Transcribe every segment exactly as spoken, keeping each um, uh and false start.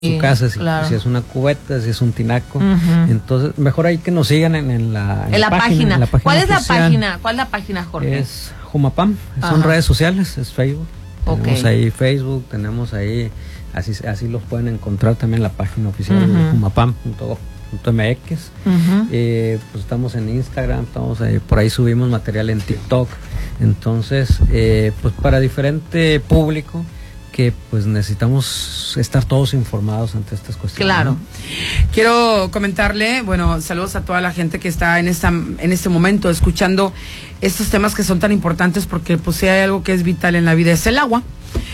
su casa, si, claro. si es una cubeta, si es un tinaco, uh-huh. entonces mejor hay que nos sigan en, en, la, en, en, la, la, página, página. en la página. ¿Cuál es oficial. la página? ¿Cuál es la página, Jorge? Es Jumapam, son redes sociales, es Facebook. Okay. Tenemos ahí Facebook, tenemos ahí, así así los pueden encontrar también en la página oficial uh-huh. de jumapam punto gov punto m x. Uh-huh. eh, pues estamos en Instagram, estamos ahí, por ahí subimos material en TikTok. Entonces, eh, pues para diferente público que pues necesitamos estar todos informados ante estas cuestiones. Claro. ¿no? Quiero comentarle, bueno, saludos a toda la gente que está en esta en este momento escuchando estos temas que son tan importantes, porque pues si hay algo que es vital en la vida es el agua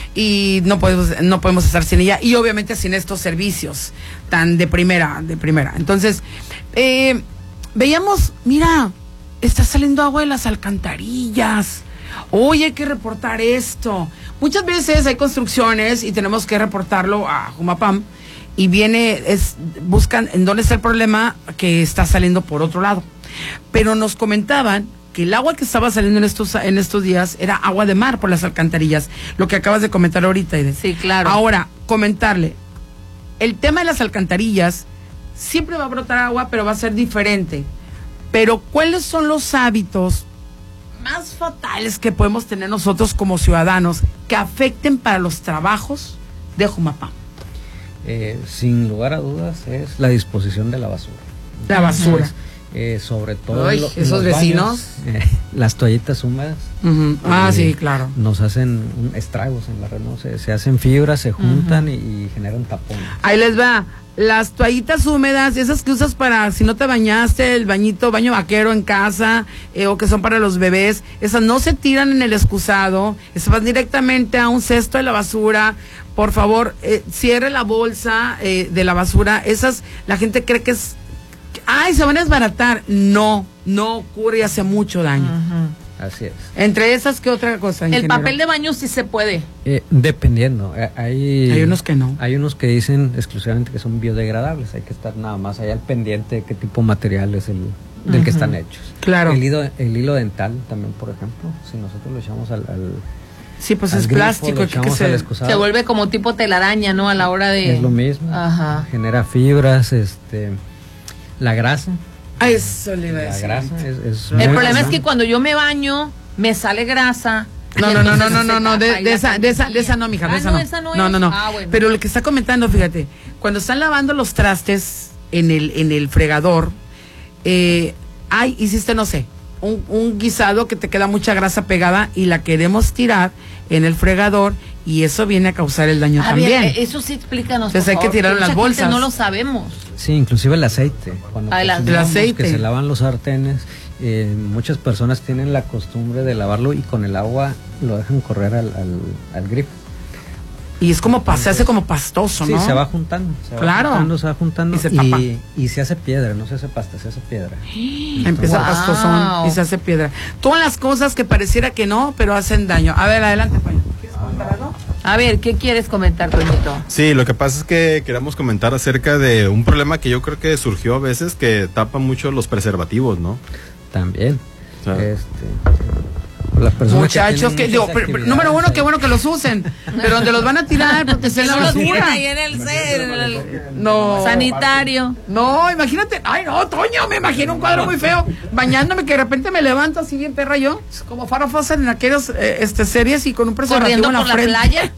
y no podemos no podemos estar sin ella, y obviamente sin estos servicios tan de primera, de primera. Entonces, eh, veíamos, mira, está saliendo agua de las alcantarillas. Oye, hay que reportar esto. Muchas veces hay construcciones y tenemos que reportarlo a Jumapam y viene, es, buscan en dónde está el problema, que está saliendo por otro lado. Pero nos comentaban que el agua que estaba saliendo en estos en estos días era agua de mar por las alcantarillas, lo que acabas de comentar ahorita, Aide. Sí, claro. Ahora, comentarle, el tema de las alcantarillas, siempre va a brotar agua, pero va a ser diferente. Pero ¿cuáles son los hábitos más fatales que podemos tener nosotros como ciudadanos que afecten para los trabajos de Jumapam? Eh, sin lugar a dudas es la disposición de la basura. La basura. Entonces, eh, sobre todo Ay, lo, esos vecinos, baños, eh, las toallitas húmedas. Uh-huh. Ah, eh, sí, claro. Nos hacen un, estragos en la red, ¿no? Se, se hacen fibras, se juntan uh-huh. y, y generan tapones. Ahí les va. Las toallitas húmedas, esas que usas para si no te bañaste, el bañito, baño vaquero en casa, eh, o que son para los bebés, esas no se tiran en el excusado, esas van directamente a un cesto de la basura. Por favor, eh, cierre la bolsa eh, de la basura. Esas, la gente cree que es, que, ay, se van a desbaratar. No, no ocurre y hace mucho daño. Uh-huh. Así es. Entre esas, ¿qué otra cosa? El ingeniero? papel de baño sí se puede. Eh, dependiendo. Eh, hay, hay unos que no. Hay unos que dicen exclusivamente que son biodegradables. Hay que estar nada más allá al pendiente de qué tipo de material es el del uh-huh. que están hechos. Claro. El hilo, el hilo dental también, por ejemplo, si nosotros lo echamos al... al sí, pues es grifo, plástico. Que, que se, se vuelve como tipo telaraña, ¿no? A la hora de... Es lo mismo. Ajá. Genera fibras, este... La grasa. A eso le iba a La decir. grasa es, es El problema grasa. es que cuando yo me baño, me sale grasa. No, no, no, no, no, no, no, de, de esa, de esa, de esa no, mija, de ah, esa no. no. Esa no, no, no, no. Ah, bueno. Pero lo que está comentando, fíjate, cuando están lavando los trastes en el, en el fregador, eh, ay, hiciste, no sé, un, un guisado que te queda mucha grasa pegada y la queremos tirar en el fregador y eso viene a causar el daño a también. Ver, eso sí, explícanos. Entonces hay que tirar en las bolsas. No lo sabemos. Sí, inclusive el aceite. Cuando ah, el aceite. Que se lavan los sartenes, eh, muchas personas tienen la costumbre de lavarlo y con el agua lo dejan correr al, al, al grifo. Y es como, se hace como pastoso, ¿no? Sí, se va juntando. Se va claro. Juntando, se va juntando. Y se tapa. Y, y se hace piedra, no se hace pasta, se hace piedra. Entonces, empieza wow. pastosón y se hace piedra. Todas las cosas que pareciera que no, pero hacen daño. A ver, adelante, Paño. ¿Quieres comentar algo? A ver, ¿qué quieres comentar, Toñito? Sí, lo que pasa es que queríamos comentar acerca de un problema que yo creo que surgió a veces, que tapan mucho los preservativos, ¿no? También. O sea, este... Las muchachos que, que digo, número uno, qué bueno que los usen, pero donde los van a tirar porque se la basura ahí en el, en el no sanitario. No, imagínate, ay no, Toño, me imagino un cuadro muy feo, bañándome que de repente me levanto así bien perra yo, como Farrah Fawcett en aquellas eh, este series y con un preservativo corriendo en la por frente.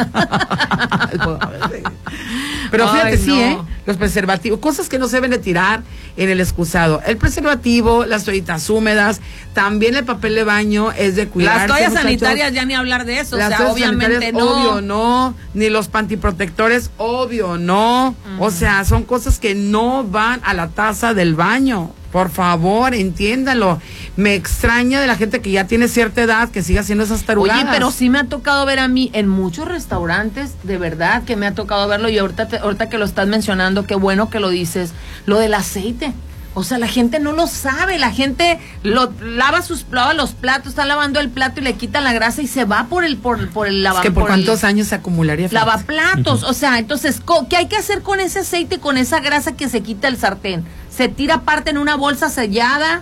La playa. Pero fíjate, ay, sí, no. ¿eh? Los preservativos, cosas que no se deben de tirar en el excusado. El preservativo, las toallitas húmedas, también el papel de baño es de cuidar. Las toallas sanitarias, ya ni hablar de eso, las o sea, obviamente no. Obvio no, ni los pantiprotectores, obvio no. Uh-huh. O sea, son cosas que no van a la taza del baño. Por favor, entiéndalo. Me extraña de la gente que ya tiene cierta edad que siga haciendo esas tarugadas. Oye, pero sí me ha tocado ver a mí en muchos restaurantes, de verdad que me ha tocado verlo, y ahorita, te, ahorita que lo estás mencionando, qué bueno que lo dices, lo del aceite. O sea, la gente no lo sabe, la gente lo lava sus lava los platos, está lavando el plato y le quita la grasa y se va por el por, por el lavabo. Es que por, por cuántos el, años se acumularía. Lavaplatos, uh-huh. O sea, entonces, ¿qué hay que hacer con ese aceite, con esa grasa que se quita el sartén? Se tira aparte en una bolsa sellada.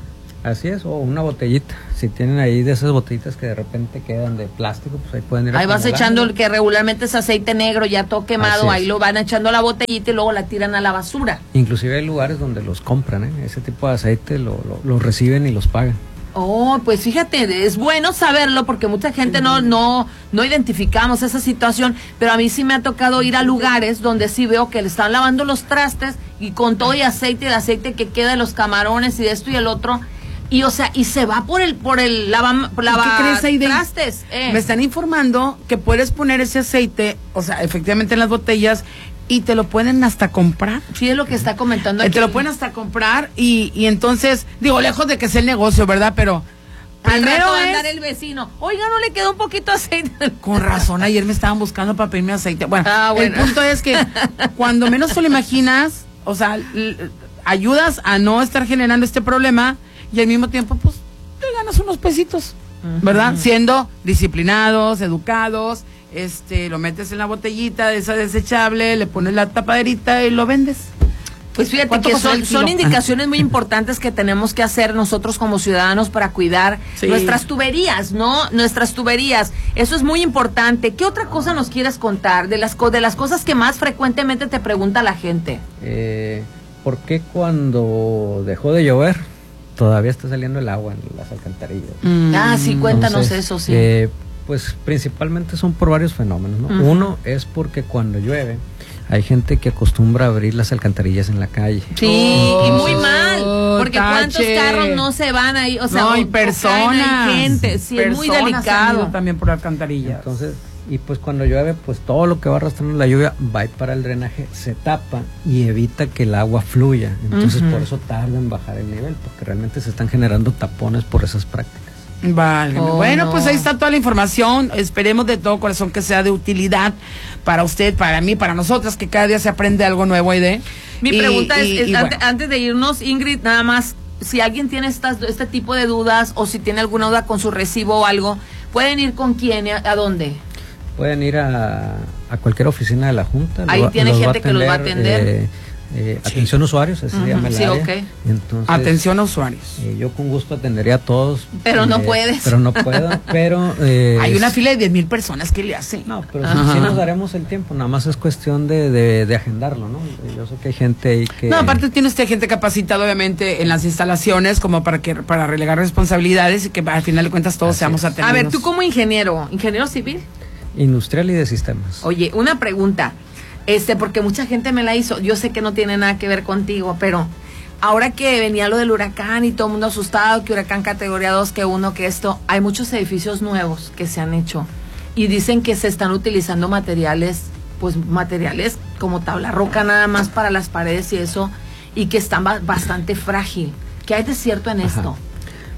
Así es, o una botellita. Si tienen ahí de esas botellitas que de repente quedan de plástico, pues ahí pueden ir. Ahí vas echando el que regularmente es aceite negro, ya todo quemado, ahí lo van echando a la botellita y luego la tiran a la basura. Inclusive hay lugares donde los compran, ¿eh? Ese tipo de aceite lo, lo, lo reciben y los pagan. Oh, pues fíjate, es bueno saberlo porque mucha gente no, no, no identificamos esa situación, pero a mí sí me ha tocado ir a lugares donde sí veo que le están lavando los trastes y con todo y aceite, el aceite que queda de los camarones y de esto y el otro, y o sea, y se va por el, por el lava, lava ¿Qué crees, Aide? trastes. Eh. Me están informando que puedes poner ese aceite, o sea, efectivamente en las botellas, y te lo pueden hasta comprar. Sí, es lo que está comentando aquí. Te lo pueden hasta comprar y, y entonces, digo, lejos de que sea el negocio, ¿verdad? Pero primero va a es... andar el vecino. Oiga, no le quedó un poquito de aceite. Con razón, ayer me estaban buscando para pedirme aceite. Bueno, ah, bueno. el punto es que cuando menos te lo imaginas, o sea, l- ayudas a no estar generando este problema y al mismo tiempo, pues, te ganas unos pesitos, ¿verdad? Uh-huh. Siendo disciplinados, educados. Este, lo metes en la botellita de esa desechable, le pones la tapaderita y lo vendes. Pues fíjate que son, son indicaciones muy importantes que tenemos que hacer nosotros como ciudadanos para cuidar sí. nuestras tuberías, ¿no? Nuestras tuberías. Eso es muy importante. ¿Qué otra cosa nos quieres contar de las, de las cosas que más frecuentemente te pregunta la gente? Eh, ¿Por qué cuando dejó de llover todavía está saliendo el agua en las alcantarillas? Mm. Ah, sí, cuéntanos Entonces, eso, sí. Eh, Pues principalmente son por varios fenómenos, ¿no? Uh-huh. Uno es porque cuando llueve hay gente que acostumbra a abrir las alcantarillas en la calle. Sí, oh, y muy mal, porque tache. ¿Cuántos carros no se van ahí? O sea, no, o, y personas, hay gente, sí, personas es muy delicado. También por alcantarillas. Entonces, y pues cuando llueve, pues todo lo que va arrastrando la lluvia va a ir para el drenaje, se tapa y evita que el agua fluya. Entonces, uh-huh. por eso tarda en bajar el nivel, porque realmente se están generando tapones por esas prácticas. Vale, oh, bueno, no. Pues ahí está toda la información. Esperemos de todo corazón que sea de utilidad para usted, para mí, para nosotras, que cada día se aprende algo nuevo, Aide. Mi y, pregunta y, es, y, antes, bueno. antes de irnos, Ingrid, nada más, si alguien tiene estas, este tipo de dudas o si tiene alguna duda con su recibo o algo, ¿pueden ir con quién? ¿A, a dónde? Pueden ir a, a cualquier oficina de la Junta. Ahí lo, tiene los gente atender, que los va a atender. Eh, Eh, sí. Atención a usuarios, así uh-huh. se llama el sí, área. Okay. Entonces, atención a usuarios. Eh, yo con gusto atendería a todos. Pero eh, no puedes. Pero no puedo, pero... Eh, hay una fila de diez mil personas que le hacen. No, pero sí, sí nos daremos el tiempo, nada más es cuestión de, de, de agendarlo, ¿no? Yo sé que hay gente ahí que... No, aparte tiene usted gente capacitada, obviamente, en las instalaciones, como para que para relegar responsabilidades y que al final de cuentas todos así seamos atendidos. A ver, tú como ingeniero, ingeniero civil. Industrial y de sistemas. Oye, una pregunta. Este, porque mucha gente me la hizo, yo sé que no tiene nada que ver contigo, pero ahora que venía lo del huracán y todo el mundo asustado, que huracán categoría dos, que uno, que esto, hay muchos edificios nuevos que se han hecho y dicen que se están utilizando materiales, pues materiales como tabla roca nada más para las paredes y eso, y que están ba- bastante frágil. ¿Qué hay de cierto en Ajá. esto?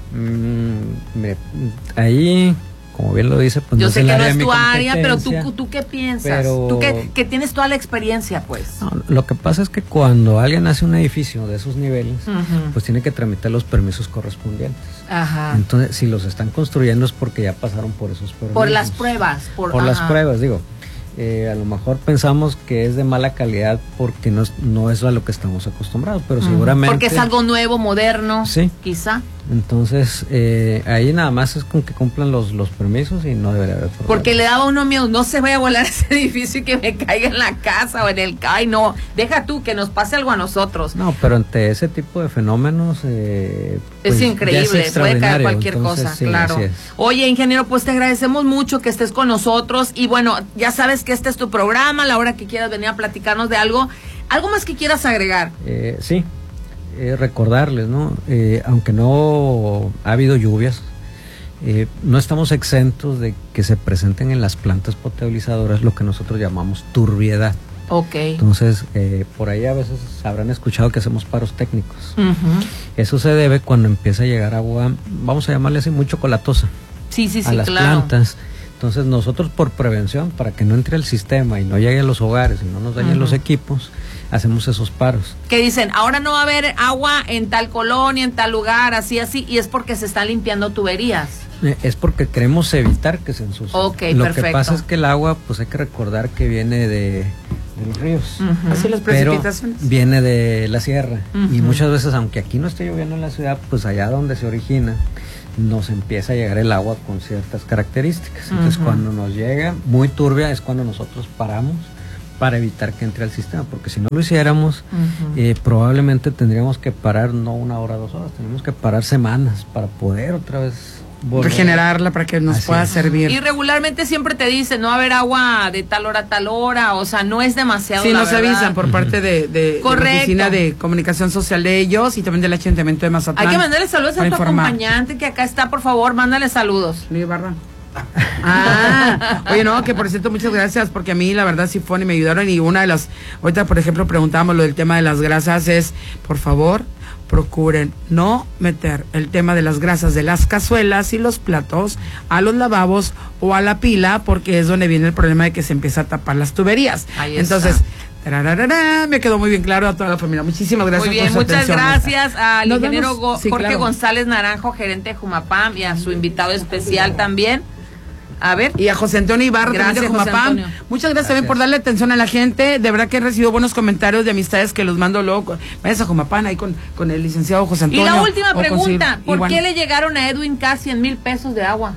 Mm, me, ahí... Como bien lo dice, pues yo no sé es que el no área es de tu área, pero tú, competencia, tú qué piensas, pero... tú que, que tienes toda la experiencia, pues. No, lo que pasa es que cuando alguien hace un edificio de esos niveles, uh-huh. pues tiene que tramitar los permisos correspondientes. Ajá. Entonces, si los están construyendo es porque ya pasaron por esos permisos. Por las pruebas. Por, por las pruebas, digo. Eh, a lo mejor pensamos que es de mala calidad porque no es, no es a lo que estamos acostumbrados, pero uh-huh. seguramente... Porque es algo nuevo, moderno, sí. quizá. Entonces, eh, ahí nada más es con que cumplan los, los permisos y no debería haber problema. Porque le daba uno miedo, no se vaya a volar ese edificio y que me caiga en la casa o en el C A I, no, deja tú que nos pase algo a nosotros. No, pero ante ese tipo de fenómenos... Eh, pues es pues increíble, es puede caer cualquier entonces, cosa, sí, claro. Oye, ingeniero, pues te agradecemos mucho que estés con nosotros y bueno, ya sabes que este es tu programa, a la hora que quieras venir a platicarnos de algo. ¿Algo más que quieras agregar? Eh, sí. Eh, recordarles, ¿no? Eh, aunque no ha habido lluvias, eh, no estamos exentos de que se presenten en las plantas potabilizadoras lo que nosotros llamamos turbiedad. Ok. Entonces, eh, por ahí a veces habrán escuchado que hacemos paros técnicos. Uh-huh. Eso se debe cuando empieza a llegar agua, vamos a llamarle así, muy chocolatosa. Sí, sí, sí, a las claro. plantas. Entonces, nosotros por prevención, para que no entre al sistema y no llegue a los hogares y no nos dañen uh-huh. los equipos, hacemos esos paros. Que dicen, ahora no va a haber agua en tal colonia, en tal lugar, así, así, y es porque se están limpiando tuberías. Eh, es porque queremos evitar que se ensucie. Ok, Lo perfecto. que pasa es que el agua, pues hay que recordar que viene de, de los ríos. Uh-huh. Así las precipitaciones. Pero viene de la sierra. Uh-huh. Y muchas veces, aunque aquí no esté lloviendo en la ciudad, pues allá donde se origina, nos empieza a llegar el agua con ciertas características. Entonces, uh-huh. cuando nos llega muy turbia es cuando nosotros paramos para evitar que entre al sistema, porque si no lo hiciéramos, uh-huh. eh, probablemente tendríamos que parar no una hora, dos horas, tenemos que parar semanas para poder otra vez volver. Regenerarla para que nos Así pueda es. servir. Y regularmente siempre te dicen, no va a haber agua de tal hora a tal hora, o sea, no es demasiado. Sí, la nos verdad. avisan por uh-huh. parte de, de, de la Oficina de Comunicación Social de ellos y también del Ayuntamiento de Mazatlán. Hay que mandarle saludos a tu informar. acompañante que acá está, por favor, mándale saludos. Luis Barra. Ah, oye, no, que por cierto, muchas gracias, porque a mí la verdad sí fueron y me ayudaron. Y una de las, ahorita por ejemplo preguntábamos lo del tema de las grasas, es, por favor, procuren no meter el tema de las grasas de las cazuelas y los platos a los lavabos o a la pila, porque es donde viene el problema de que se empieza a tapar las tuberías. Ahí Entonces, está. Tararara, me quedó muy bien claro a toda la familia. Muchísimas gracias. Muy bien, por su muchas atención. gracias al Nos ingeniero vemos. Go- Sí, Jorge claro. González Naranjo, gerente de Jumapam, y a su invitado especial también. A ver. Y a José Antonio Ibarra, Gracias, también de José Jumapam. Antonio. Muchas gracias, gracias también por darle atención a la gente. De verdad que he recibido buenos comentarios de amistades que los mando luego. Vayas a Jumapam ahí con, con el licenciado José Antonio. Y la última o pregunta, con, ¿por igual, qué le llegaron a Edwin casi cien mil pesos de agua?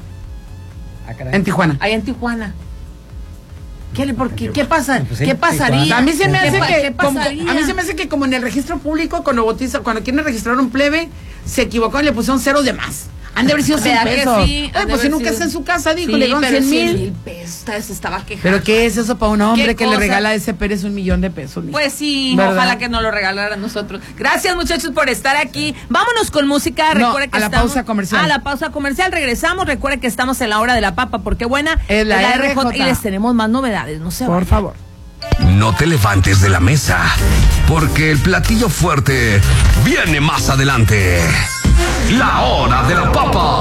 en Tijuana. Ahí en Tijuana. ¿Qué, le, por qué, ¿qué pasa? Pues sí, ¿Qué pasaría? A mí se me ¿Qué hace pa- que qué como, pasaría? a mí se me hace que como en el registro público cuando bautiza, cuando quieren registrar un plebe, se equivocaron y le pusieron cero de más. Han de haber sido cien ¿Verdad que pesos. sí? Ay, Han de pues si haber nunca sido- está en su casa, dijo, Sí, le dieron pero cien cien mil. mil pesos, se estaba quejando. Pero ¿qué es eso para un hombre ¿Qué que cosa? le regala a ese Pérez un millón de pesos? mija? Pues sí, ¿verdad? ojalá que nos lo regalaran a nosotros. Gracias, muchachos, por estar aquí. Vámonos con música. No, Recuerda que a la estamos, pausa comercial. A la pausa comercial. Regresamos. Recuerda que estamos en la hora de la papa, porque buena Es la R J R J. y les tenemos más novedades. No se Por vayan. favor. No te levantes de la mesa, porque el platillo fuerte viene más adelante. La hora de la papa.